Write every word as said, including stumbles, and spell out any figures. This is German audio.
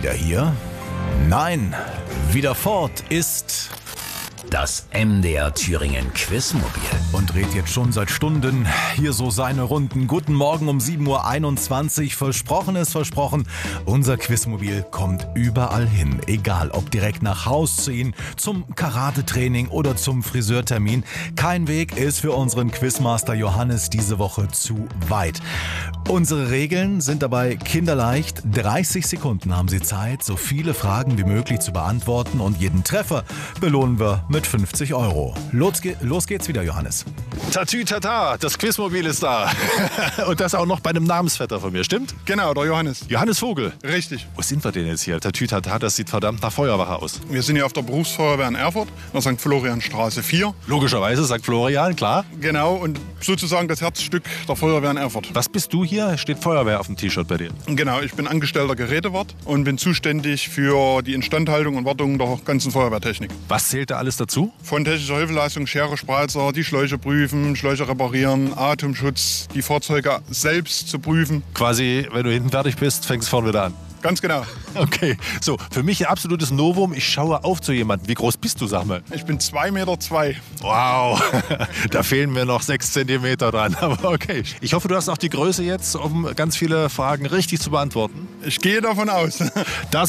wieder hier? Nein, wieder fort ist das M D R Thüringen Quizmobil. und dreht jetzt schon seit Stunden hier so seine Runden. Guten Morgen um sieben Uhr einundzwanzig. Versprochen ist versprochen. Unser Quizmobil kommt überall hin. Egal, ob direkt nach Haus ziehen, zum Karatetraining oder zum Friseurtermin. Kein Weg ist für unseren Quizmaster Johannes diese Woche zu weit. Unsere Regeln sind dabei kinderleicht. dreißig Sekunden haben Sie Zeit, so viele Fragen wie möglich zu beantworten. Und jeden Treffer belohnen wir mit fünfzig Euro. Los, ge- los geht's wieder, Johannes. Tatü tata, das Quizmobil ist da. Und das auch noch bei einem Namensvetter von mir, stimmt? Genau, der Johannes. Johannes Vogel. Richtig. Wo sind wir denn jetzt hier? Tatü tata, das sieht verdammt nach Feuerwache aus. Wir sind hier auf der Berufsfeuerwehr in Erfurt, in der Sankt Florian-Straße vier. Logischerweise, sagt Florian, klar. Genau, und sozusagen das Herzstück der Feuerwehr in Erfurt. Was bist du hier? Steht Feuerwehr auf dem T-Shirt bei dir. Genau, ich bin angestellter Gerätewart und bin zuständig für die Instandhaltung und Wartung der ganzen Feuerwehrtechnik. Was zählt da alles dazu? Von technischer Hilfeleistung, Schere, Spreizer, die Schläuche prüfen, Schläuche reparieren, Atemschutz, die Fahrzeuge selbst zu prüfen. Quasi, wenn du hinten fertig bist, fängst du vorne wieder an. Ganz genau. Okay, so, für mich ein absolutes Novum. Ich schaue auf zu jemandem. Wie groß bist du, sag mal? Ich bin zwei Meter zwei. Wow, da fehlen mir noch sechs Zentimeter dran. Aber okay. Ich hoffe, du hast auch die Größe jetzt, um ganz viele Fragen richtig zu beantworten. Ich gehe davon aus. Das